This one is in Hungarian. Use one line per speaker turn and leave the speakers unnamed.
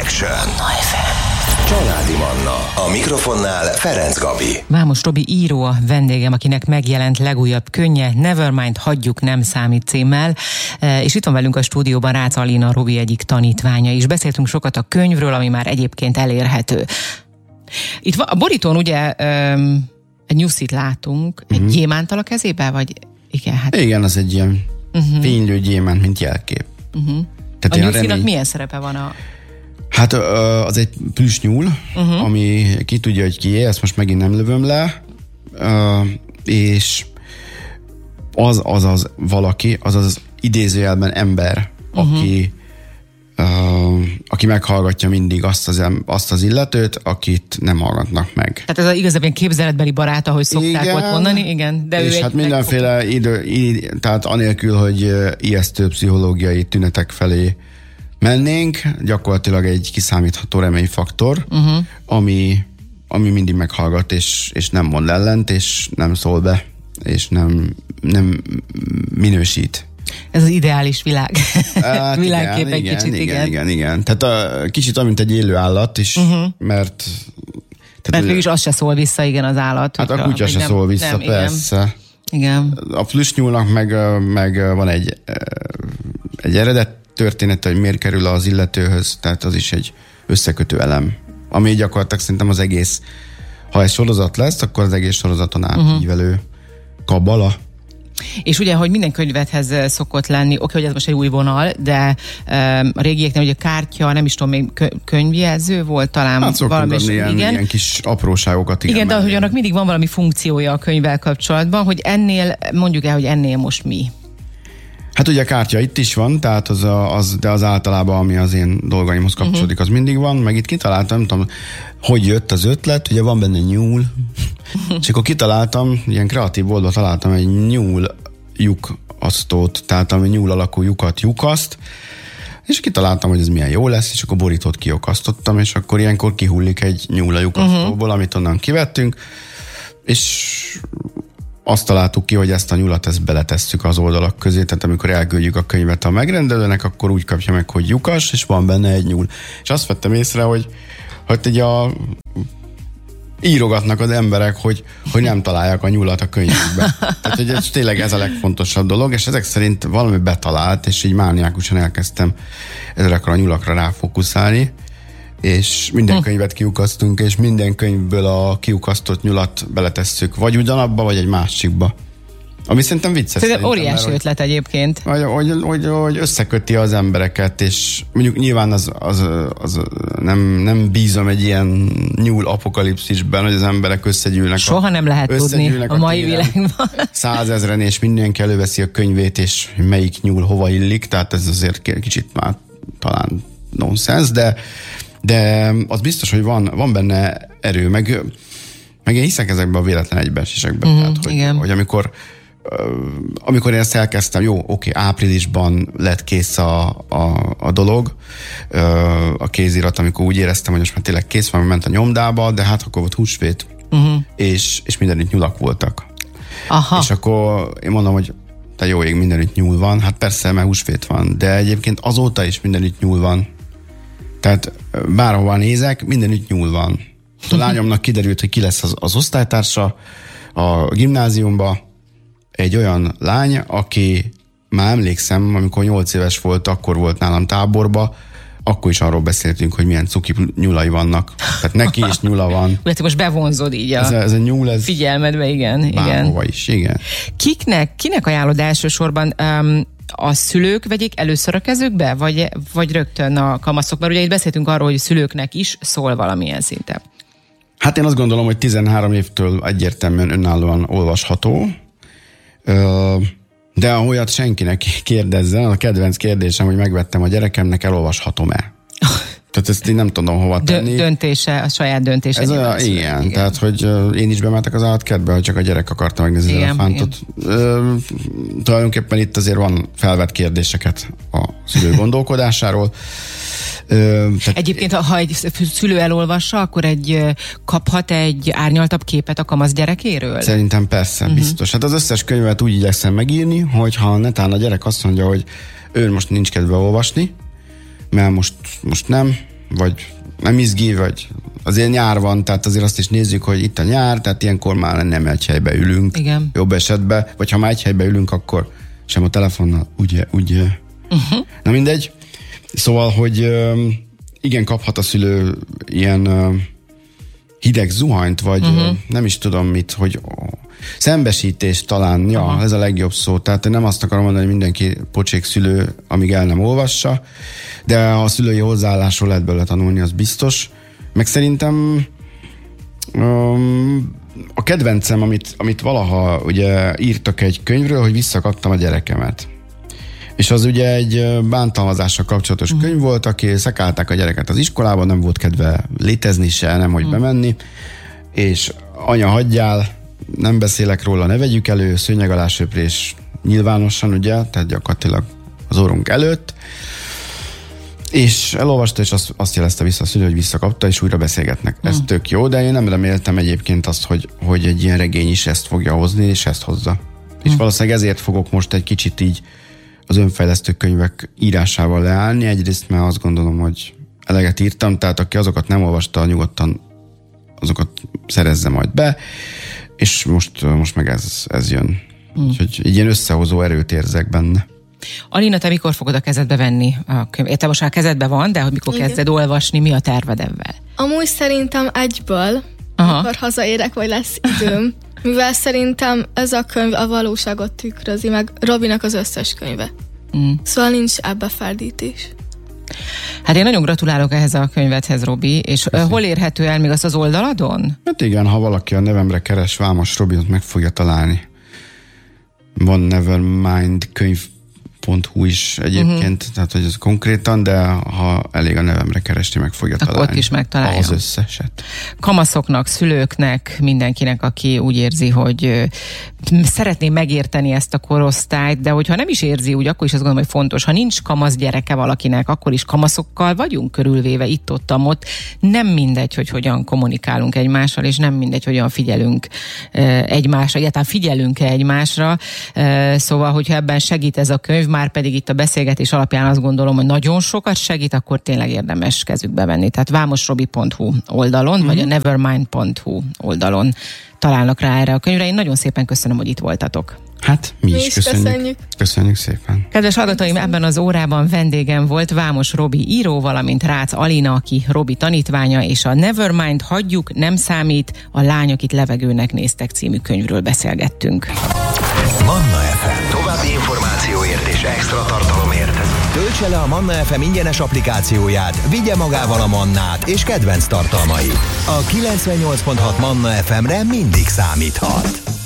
Action. Családi Manna. A mikrofonnál Ferenc Gabi.
Vámos Robi író a vendégem, akinek megjelent legújabb könnye, Nevermind, hagyjuk, nem számít címmel, és itt van velünk a stúdióban Rácz Alina, Robi egyik tanítványa is. Beszéltünk sokat a könyvről, ami már egyébként elérhető. Itt a borítón ugye egy nyuszit látunk, egy gyémántal a kezébe, vagy igen? Hát...
Igen, az egy ilyen fénylő gyémánt, mint jelkép.
Tehát a nyuszinak milyen szerepe van a...
Hát az egy plüssnyúl, ami ki tudja, hogy kié, ezt most megint nem lövöm le, és az valaki, az idézőjelben ember, aki meghallgatja mindig azt az illetőt, akit nem hallgatnak meg.
Tehát ez az igazából képzeletbeli barát, ahogy szokták volt mondani, igen. De
és hát mindenféle tehát anélkül, hogy ijesztő pszichológiai tünetek felé mennénk, gyakorlatilag egy kiszámítható reményfaktor, ami mindig meghallgat, és nem mond ellent, és nem szól be, és nem minősít.
Ez az ideális világ.
Hát
Világkép egy kicsit,
igen. Tehát kicsit olyan, mint egy élő állat is, mert
mégis az se szól vissza, igen, az állat.
Hát a kutya se szól vissza, persze.
Igen.
A plüssnyúlnak meg van egy eredet története, hogy miért kerül az illetőhöz, tehát az is egy összekötő elem, ami gyakorlatilag szerintem az egész, ha ez sorozat lesz, akkor az egész sorozaton átívelő kabbala.
És ugye, hogy minden könyvethez szokott lenni, oké, hogy ez most egy új vonal, de a régieknél ugye kártya, nem is tudom, még könyvjelző volt talán.
Hát szoktunk adni ilyen kis apróságokat.
Igen, de hogy annak mindig van valami funkciója a könyvvel kapcsolatban, hogy ennél, mondjuk el, hogy ennél most mi?
Hát ugye a kártya itt is van, tehát de az általában, ami az én dolgaimhoz kapcsolódik, az mindig van, meg itt kitaláltam, nem tudom, hogy jött az ötlet, ugye van benne nyúl, és akkor kitaláltam, ilyen kreatív boltban találtam egy nyúl lyukasztót, tehát ami nyúl alakú lyukaszt, és kitaláltam, hogy ez milyen jó lesz, és akkor borítót kiokasztottam, és akkor ilyenkor kihullik egy nyúl a lyukasztóból, amit onnan kivettünk, és azt találtuk ki, hogy ezt a nyulat beletesszük az oldalak közé, tehát amikor elküldjük a könyvet a megrendelőnek, akkor úgy kapja meg, hogy lyukas, és van benne egy nyúl. És azt vettem észre, hogy így írogatnak az emberek, hogy nem találják a nyulat a könyvükbe. Tehát, hogy tényleg ez a legfontosabb dolog, és ezek szerint valami betalált, és így mániákusan elkezdtem ezekre a nyulakra ráfókuszálni, és minden könyvet kiukasztunk, és minden könyvből a kiukasztott nyulat beletesszük, vagy ugyanabba, vagy egy másikba. Ami szerintem vicces.
Szerintem óriási ötlet egyébként.
Hogy összeköti az embereket, és mondjuk nyilván az nem bízom egy ilyen nyúl apokalipszisben, hogy az emberek összegyűlnek.
Soha nem lehet tudni a mai világban.
100 000-en, és mindenki előveszi a könyvét, és melyik nyúl hova illik, tehát ez azért kicsit már talán nonsens, de az biztos, hogy van benne erő, meg én hiszek ezekben a véletlen egybeesésekben. Tehát, hogy amikor én ezt elkezdtem, jó, oké, áprilisban lett kész a dolog, a kézirat, amikor úgy éreztem, hogy most már tényleg kész van, ment a nyomdába, de hát akkor volt húsvét, és mindenütt nyulak voltak.
Aha.
És akkor én mondom, hogy te jó ég, mindenütt nyúl van, hát persze, mert húsvét van, de egyébként azóta is mindenütt nyúl van. Tehát bárhova nézek, mindenütt nyúl van. A lányomnak kiderült, hogy ki lesz az osztálytársa a gimnáziumba. Egy olyan lány, aki már emlékszem, amikor 8 éves volt, akkor volt nálam táborba, akkor is arról beszéltünk, hogy milyen cuki nyulai vannak. Tehát neki is nyula van.
Mert most bevonzod így
ez a nyúl, ez
figyelmedbe, igen.
Bárhova is, igen.
Kinek ajánlod elsősorban? A szülők vegyék először a kezükbe, vagy rögtön a kamaszok? Mert ugye itt beszéltünk arról, hogy szülőknek is szól valamilyen szinten.
Hát én azt gondolom, hogy 13 évtől egyértelműen önállóan olvasható, de olyat senkinek kérdezzen. A kedvenc kérdésem, hogy megvettem a gyerekemnek, elolvashatom-e? Tehát ezt én nem tudom hova tenni.
Döntése, a saját döntése.
Ez olyan, igen, tehát hogy én is bementek az állatkertbe, hogy csak a gyerek akarta megnézni az elefántot. Tulajdonképpen itt azért van felvett kérdéseket a szülő gondolkodásáról. Egyébként,
ha egy szülő elolvassa, akkor kaphat egy árnyaltabb képet a kamasz gyerekéről?
Szerintem persze, biztos. Hát az összes könyvet úgy igyekszem megírni, hogyha netán a gyerek azt mondja, hogy ő most nincs kedve olvasni, mert most nem, vagy nem izgi, vagy azért nyár van, tehát azért azt is nézzük, hogy itt a nyár, tehát ilyenkor már nem egy helybe ülünk.
Igen.
Jobb esetben, vagy ha már egy helybe ülünk, akkor sem a telefonnal, ugye. Na mindegy. Szóval, hogy igen, kaphat a szülő ilyen hideg zuhanyt, vagy nem is tudom mit, hogy szembesítés talán, ez a legjobb szó. Tehát én nem azt akarom mondani, hogy mindenki pocsék szülő, amíg el nem olvassa, de a szülői hozzáállásról lehet belőle tanulni, az biztos. Meg szerintem a kedvencem, amit valaha ugye írtak egy könyvről, hogy visszakaptam a gyerekemet. És az ugye egy bántalmazással kapcsolatos könyv volt, aki szekálták a gyereket az iskolában, nem volt kedve létezni se, nem hogy bemenni, és anya hagyjál, nem beszélek róla, ne vegyük elő, szőnyeg alá söprés nyilvánosan, ugye, tehát gyakorlatilag az orrunk előtt, és elolvasta, és azt jelezte vissza a szülő, hogy visszakapta, és újra beszélgetnek. Ez tök jó, de én nem reméltem egyébként azt, hogy egy ilyen regény is ezt fogja hozni, és ezt hozza. És valószínűleg ezért fogok most egy kicsit így az önfejlesztő könyvek írásával leállni. Egyrészt, mert azt gondolom, hogy eleget írtam, tehát aki azokat nem olvasta, nyugodtan azokat szerezze majd be, és most meg ez jön. Úgyhogy egy ilyen összehozó erőt érzek benne.
Alina, te mikor fogod a kezedbe venni a könyvet? Te most már a kezedbe van, de hogy mikor kezded olvasni, mi a terved ebben?
Amúgy szerintem egyből, amikor hazaérek, vagy lesz időm, mivel szerintem ez a könyv a valóságot tükrözi, meg Robinak az összes könyve. Szóval nincs ebbe ferdítés.
Hát én nagyon gratulálok ehhez a könyvedhez, Robi, és hol érhető el még azt az oldaladon?
Hát igen, ha valaki a nevemre keres, Vámos Robinot meg fogja találni. Van Nevermind könyv.hu is egyébként, tehát hogy ez konkrétan, de ha elég a nevemre keresni, meg fogja
akkor
találni.
Ott is megtalálja.
Az összeset.
Kamaszoknak, szülőknek, mindenkinek, aki úgy érzi, hogy szeretné megérteni ezt a korosztályt, de hogyha nem is érzi úgy, akkor is azt gondolom, hogy fontos. Ha nincs kamasz gyereke valakinek, akkor is kamaszokkal vagyunk körülvéve itt-ott. Nem mindegy, hogy hogyan kommunikálunk egymással, és nem mindegy, hogyan figyelünk egymásra, egyáltalán figyelünk-e egymásra. Szóval, hogyha ebben segít ez a könyv, már pedig itt a beszélgetés alapján azt gondolom, hogy nagyon sokat segít, akkor tényleg érdemes kezükbe venni. Tehát vámosrobi.hu oldalon, vagy a nevermind.hu oldalon találnak rá erre a könyvre. Én nagyon szépen köszönöm, hogy itt voltatok.
Hát mi is köszönjük. Köszönjük szépen.
Kedves hallgatóim, ebben az órában vendégem volt Vámos Robi író, valamint Rácz Alina, aki Robi tanítványa, és a Nevermind hagyjuk, nem számít, a lányok itt levegőnek néztek című könyvről beszélgettünk.
Manna FM. További információért és extra tartalomért töltse le a Manna FM ingyenes applikációját, vigye magával a Mannát és kedvenc tartalmait. A 98.6 Manna FM-re mindig számíthat.